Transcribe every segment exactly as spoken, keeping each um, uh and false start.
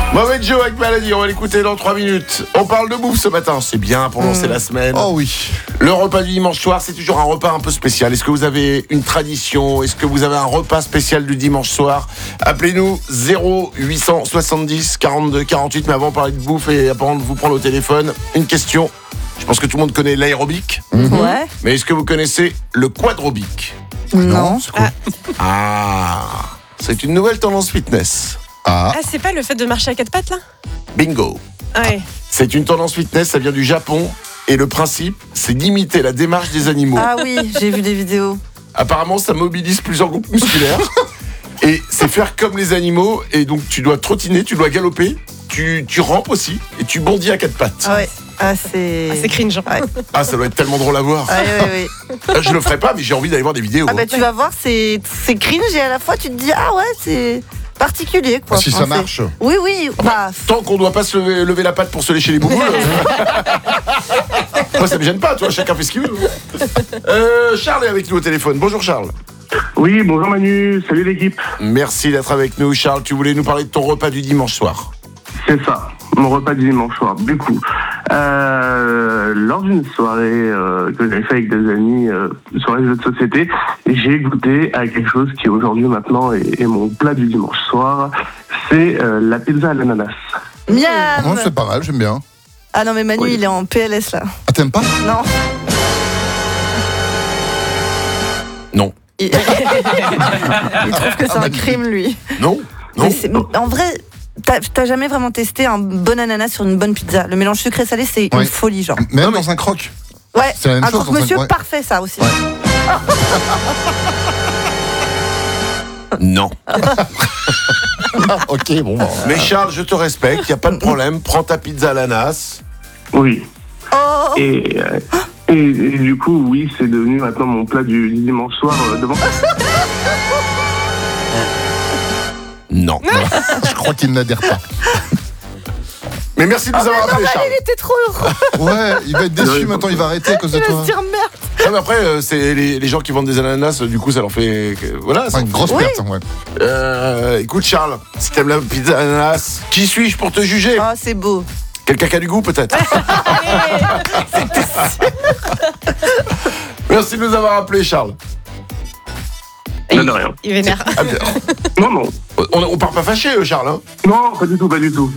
Mauvais Joe avec Maladie, on va l'écouter dans trois minutes. On parle de bouffe ce matin, c'est bien pour lancer mmh. la semaine. Oh oui. Le repas du dimanche soir, c'est toujours un repas un peu spécial. Est-ce que vous avez une tradition? Est-ce que vous avez un repas spécial du dimanche soir? Appelez-nous zéro huit cent soixante-dix quarante-deux quarante-huit. Mais avant de parler de bouffe et avant de vous prendre au téléphone, une question. Je pense que tout le monde connaît l'aérobic. Mmh. Ouais. Mais est-ce que vous connaissez le quadrobic? Non. C'est quoi? Ah. ah, c'est une nouvelle tendance fitness. Ah, ah c'est pas le fait de marcher à quatre pattes là? Bingo. Ouais. C'est une tendance fitness, ça vient du Japon. Et le principe, c'est d'imiter la démarche des animaux. Ah oui, j'ai vu des vidéos. Apparemment, ça mobilise plusieurs groupes musculaires. Et c'est faire comme les animaux. Et donc, tu dois trottiner, tu dois galoper, tu, tu rampes aussi. Et tu bondis à quatre pattes. Ah ouais. Ah, c'est... Ah, c'est cringe. Ouais. Ah, ça doit être tellement drôle à voir. Ah, oui, oui, oui. Je le ferai pas, mais j'ai envie d'aller voir des vidéos. Ah bah, tu vas voir, c'est, c'est cringe et à la fois, tu te dis, ah ouais, c'est... particulier quoi. Ah, si ça marche. Oui oui. Bah... Tant qu'on doit pas se lever, lever la patte pour se lécher les bouboules. Moi ça me gêne pas, toi chacun fait ce qu'il veut. Euh, Charles est avec nous au téléphone. Bonjour Charles. Oui, bonjour Manu, salut l'équipe. Merci d'être avec nous Charles. Tu voulais nous parler de ton repas du dimanche soir. C'est ça, mon repas du dimanche soir. Du coup, euh, lors d'une soirée euh, que j'avais fait avec des amis, euh, soirée de jeux de société, j'ai goûté à quelque chose qui aujourd'hui maintenant est, est mon plat du dimanche soir. C'est euh, la pizza à l'ananas. Miam. Oh, c'est pas mal, j'aime bien. Ah non mais Manu oui. il est en P L S là. Ah t'aimes pas? Non. Non. Il, il trouve que c'est ah, un crime lui. Non. Non. Mais c'est, en vrai. T'as, t'as jamais vraiment testé un bon ananas sur une bonne pizza? Le mélange sucré-salé, c'est oui. une folie, genre. Même non, mais... dans un croque. Ouais, c'est la même un chose, croque-monsieur un... ouais. parfait, ça aussi. Ouais. Non. Ok, bon. Bah, mais Charles, je te respecte, il y a pas de problème. Prends ta pizza à l'ananas. Oui. Oh. Et, euh, et, et du coup, oui, c'est devenu maintenant mon plat du, du dimanche soir euh, devant. Non. Je crois qu'il n'adhère pas. Mais merci de nous oh avoir appelé, Charles. Il était trop heureux. Ouais, il va être déçu maintenant, il va arrêter à cause de il toi. Il va se dire merde. Non, mais après, euh, c'est les, les gens qui vendent des ananas, du coup, ça leur fait. Euh, voilà. C'est une grosse oui. perte, ouais. Euh, écoute, Charles, si t'aimes la pizza ananas, qui suis-je pour te juger? Ah, oh, c'est beau. Quelqu'un qui a du goût, peut-être. Merci de nous avoir appelé, Charles. Non, non, rien. Il vénère. Ah, non, non. On, on part pas fâché, Charles, hein? Non, pas du tout, pas du tout.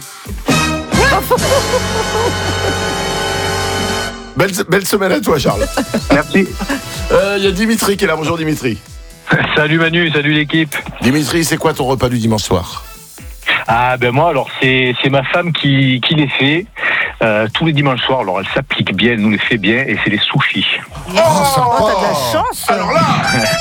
Belle, belle semaine à toi, Charles. Merci. Il euh, y a Dimitri qui est là. Bonjour, Dimitri. Salut Manu, salut l'équipe. Dimitri, c'est quoi ton repas du dimanche soir? Ah ben moi, alors c'est, c'est ma femme qui, qui les fait euh, tous les dimanches soirs. Alors elle s'applique bien, elle nous les fait bien et c'est les sushis. Oh, oh t'as de la chance. Alors là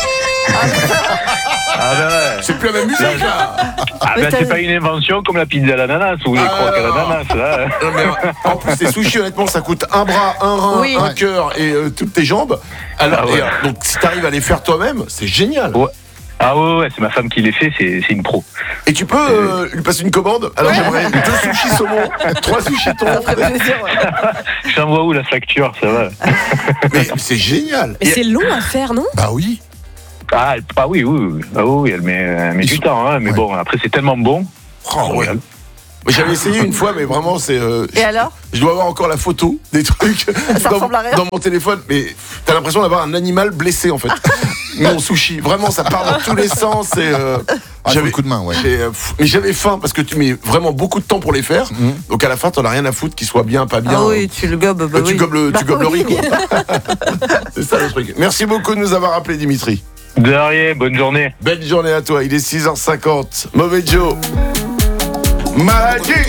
Ah ben ouais. C'est plus la même musique là. Ah ben c'est pas une invention comme la pizza à l'ananas ou les ah croques à l'ananas là. Non, mais, en plus les sushis honnêtement ça coûte un bras, un rein, oui. un cœur et euh, toutes tes jambes. Alors, ah ouais. et, euh, donc si t'arrives à les faire toi-même, c'est génial. Ouais. Ah ouais, ouais, c'est ma femme qui les fait, c'est, c'est une pro. Et tu peux euh, lui passer une commande? Alors ouais. J'aimerais deux sushis saumon, trois sushis thon. Ça ferait plaisir, ouais. Je t'envoie où la facture, ça va. Mais c'est génial. Mais et c'est long à faire, non? Bah oui. Ah, ah oui, oui, ah oui, elle met, elle met du sont... temps, hein, mais ouais. Bon, après c'est tellement bon. Oh, ouais. Mais j'avais essayé une fois, mais vraiment c'est. Euh, et alors? Je dois avoir encore la photo des trucs ça dans, à rien. dans mon téléphone, mais t'as l'impression d'avoir un animal blessé en fait. Mon sushi, vraiment ça part dans tous les sens. Et, euh, ah, j'avais le coup de main, ouais. Euh, mais j'avais faim parce que tu mets vraiment beaucoup de temps pour les faire, mm-hmm. Donc à la fin t'en as rien à foutre qu'ils soient bien, pas bien. Ah oui, tu le gobes. Bah euh, tu oui. gobes le, bah tu gobes oui. le riz quoi. C'est ça le truc. Merci beaucoup de nous avoir appelé Dimitri. De rien, bonne journée. Belle journée à toi, il est six heures cinquante. Mauvais Joe. Maladie.